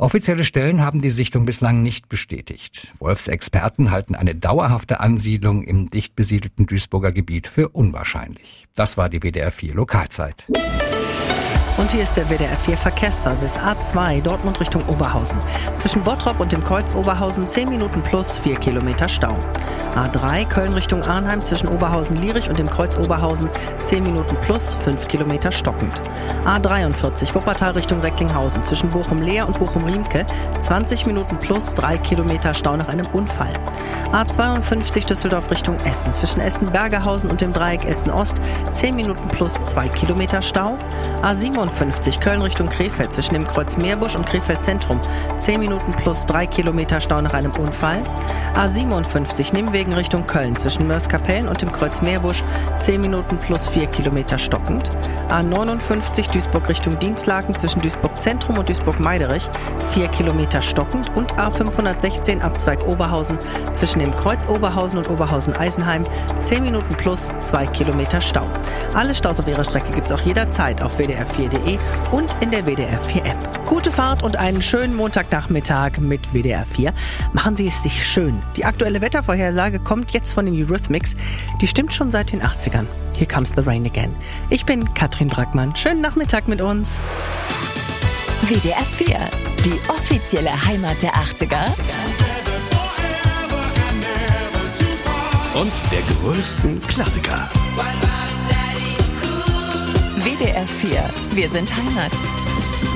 Offizielle Stellen haben die Sichtung bislang nicht bestätigt. Wolfsexperten halten eine dauerhafte Ansiedlung im dicht besiedelten Duisburger Gebiet für unwahrscheinlich. Das war die WDR 4 Lokalzeit. Und hier ist der WDR 4 Verkehrsservice. A2 Dortmund Richtung Oberhausen. Zwischen Bottrop und dem Kreuz Oberhausen 10 Minuten plus 4 Kilometer Stau. A3 Köln Richtung Arnheim zwischen Oberhausen-Lierich und dem Kreuz Oberhausen 10 Minuten plus 5 Kilometer stockend. A43 Wuppertal Richtung Recklinghausen zwischen Bochum-Leer und Bochum-Riemke 20 Minuten plus 3 Kilometer Stau nach einem Unfall. A52 Düsseldorf Richtung Essen zwischen Essen-Bergerhausen und dem Dreieck Essen-Ost 10 Minuten plus 2 Kilometer Stau. A57 Köln Richtung Krefeld zwischen dem Kreuz Meerbusch und Krefeld Zentrum 10 Minuten plus 3 Kilometer Stau nach einem Unfall. A57 Nimwegen Richtung Köln zwischen Mörs-Kapellen und dem Kreuz Meerbusch 10 Minuten plus 4 Kilometer stockend. A59 Duisburg Richtung Dienstlaken zwischen Duisburg Zentrum und Duisburg-Meiderich 4 Kilometer stockend und A516 Abzweig Oberhausen zwischen dem Kreuz Oberhausen und Oberhausen-Eisenheim 10 Minuten plus 2 Kilometer Stau. Alle Staus auf ihrer Strecke gibt's auch jederzeit auf WDR4.de und in der WDR 4 App. Gute Fahrt und einen schönen Montagnachmittag mit WDR 4. Machen Sie es sich schön. Die aktuelle Wettervorhersage kommt jetzt von den Eurythmics. Die stimmt schon seit den 80ern. Here comes the rain again. Ich bin Katrin Brackmann. Schönen Nachmittag mit uns. WDR 4, die offizielle Heimat der 80er. Und der größten Klassiker. WDR 4, wir sind Heimat.